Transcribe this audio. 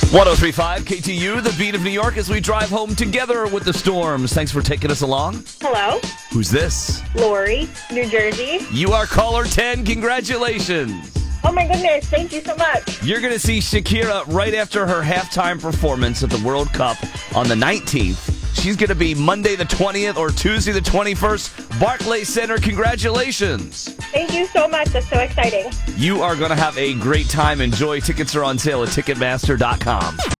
1035 KTU, the beat of New York, as we drive home together with the storms. Thanks for taking us along. Hello, Who's this? Lori, New Jersey. You are caller 10. Congratulations. Oh my goodness, thank you so much. You're going to see Shakira right after her halftime performance at the World Cup on the 19th. She's going to be Monday the 20th or Tuesday the 21st. Barclays Center, congratulations. Thank you so much. That's so exciting. You are going to have a great time. Enjoy. Tickets are on sale at Ticketmaster.com.